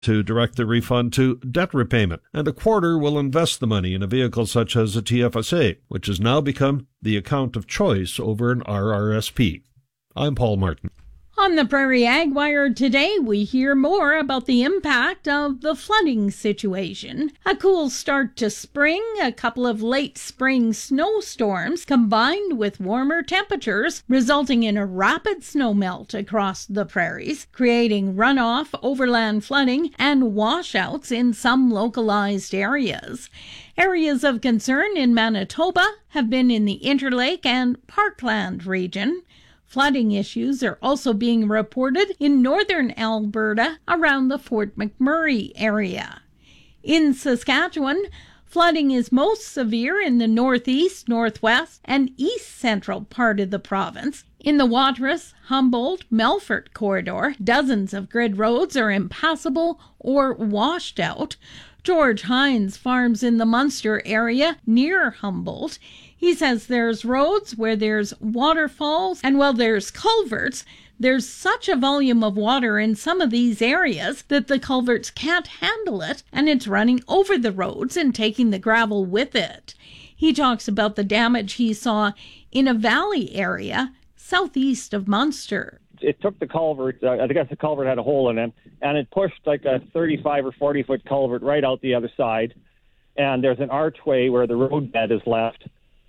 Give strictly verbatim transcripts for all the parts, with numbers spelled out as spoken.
to direct the refund to debt repayment, and a quarter will invest the money in a vehicle such as a T F S A, which has now become the account of choice over an R R S P. I'm Paul Martin. On the Prairie Ag Wire today, we hear more about the impact of the flooding situation. A cool start to spring, a couple of late spring snowstorms combined with warmer temperatures, resulting in a rapid snowmelt across the prairies, creating runoff, overland flooding, and washouts in some localized areas. Areas of concern in Manitoba have been in the Interlake and Parkland region. Flooding issues are also being reported in northern Alberta around the Fort McMurray area. In Saskatchewan, flooding is most severe in the northeast, northwest, and east central part of the province. In the Watrous, Humboldt, Melfort corridor, dozens of grid roads are impassable or washed out. George Hines farms in the Munster area near Humboldt. He says there's roads where there's waterfalls, and while there's culverts, there's such a volume of water in some of these areas that the culverts can't handle it, and it's running over the roads and taking the gravel with it. He talks about the damage he saw in a valley area southeast of Munster. It took the culvert, uh, I guess the culvert had a hole in it, and it pushed like a thirty-five or forty foot culvert right out the other side. And there's an archway where the roadbed is left.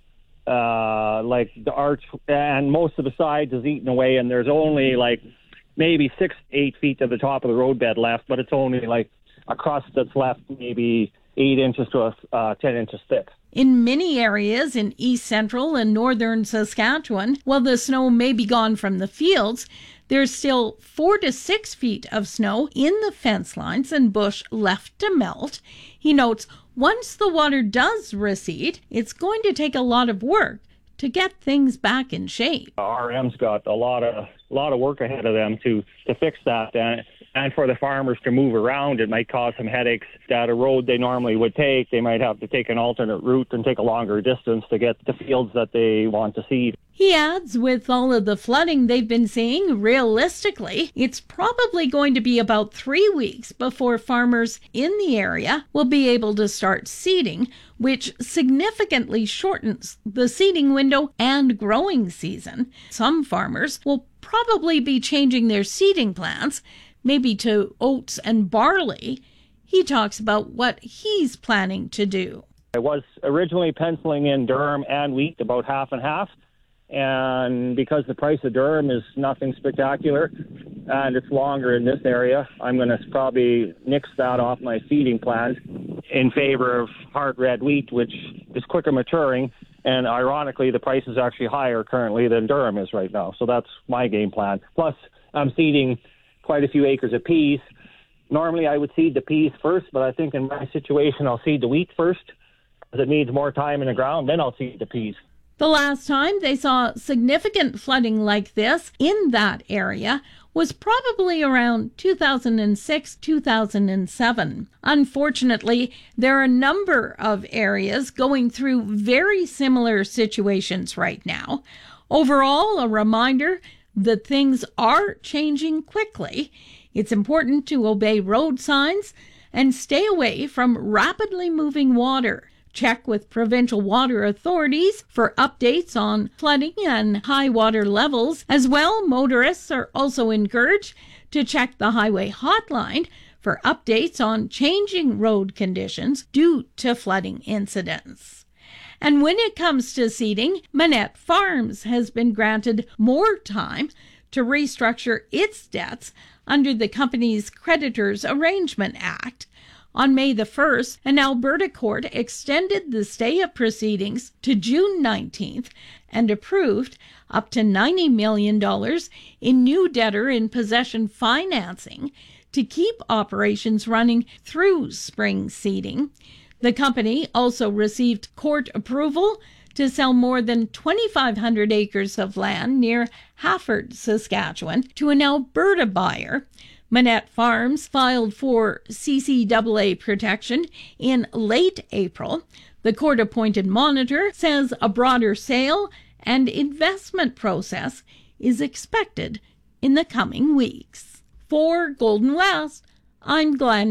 Uh, like the arch, and most of the sides is eaten away, and there's only like maybe six, eight feet to the top of the roadbed left, but it's only like a crust that's left maybe eight inches to a, uh, ten inches thick. In many areas in east central and northern Saskatchewan, while the snow may be gone from the fields, there's still four to six feet of snow in the fence lines and bush left to melt. He notes once the water does recede, it's going to take a lot of work to get things back in shape. R M's got a lot of a lot of work ahead of them to to fix that, and and for the farmers to move around, it might cause some headaches. That a road they normally would take, they might have to take an alternate route and take a longer distance to get the fields that they want to seed. He adds, with all of the flooding they've been seeing, realistically, it's probably going to be about three weeks before farmers in the area will be able to start seeding, which significantly shortens the seeding window and growing season. Some farmers will probably be changing their seeding plans, maybe to oats and barley. He talks about what he's planning to do. I was originally penciling in durum and wheat, about half and half. And because the price of durum is nothing spectacular and it's longer in this area, I'm going to probably nix that off my seeding plans in favor of hard red wheat, which is quicker maturing. And ironically, the price is actually higher currently than durum is right now. So that's my game plan. Plus, I'm seeding quite a few acres of peas. Normally, I would seed the peas first, but I think in my situation, I'll seed the wheat first because it needs more time in the ground. Then I'll seed the peas. The last time they saw significant flooding like this in that area was probably around two thousand six, two thousand seven. Unfortunately, there are a number of areas going through very similar situations right now. Overall, a reminder that things are changing quickly. It's important to obey road signs and stay away from rapidly moving water. Check with provincial water authorities for updates on flooding and high water levels. As well, motorists are also encouraged to check the highway hotline for updates on changing road conditions due to flooding incidents. And when it comes to seeding, Manette Farms has been granted more time to restructure its debts under the company's Creditors Arrangement Act. On May the first, an Alberta court extended the stay of proceedings to June nineteenth and approved up to ninety million dollars in new debtor-in-possession financing to keep operations running through spring seeding. The company also received court approval to sell more than twenty-five hundred acres of land near Hafford, Saskatchewan, to an Alberta buyer. Manette Farms filed for C C A A protection in late April. The court-appointed monitor says a broader sale and investment process is expected in the coming weeks. For Golden West, I'm Glenn.